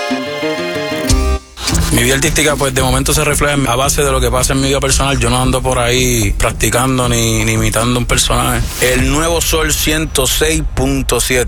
Mi vida artística pues de momento se refleja a base de lo que pasa en mi vida personal. Yo no ando por ahí practicando ni imitando un personaje. El Nuevo Sol 106.7.